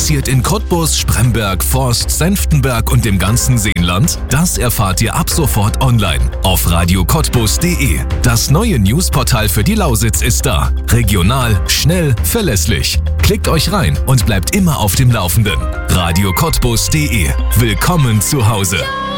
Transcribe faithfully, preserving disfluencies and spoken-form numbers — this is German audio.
passiert in Cottbus, Spremberg, Forst, Senftenberg und dem ganzen Seenland? Das erfahrt ihr ab sofort online auf radio cottbus punkt de. Das neue Newsportal für die Lausitz ist da. Regional, schnell, verlässlich. Klickt euch rein und bleibt immer auf dem Laufenden. radio cottbus punkt de. Willkommen zu Hause.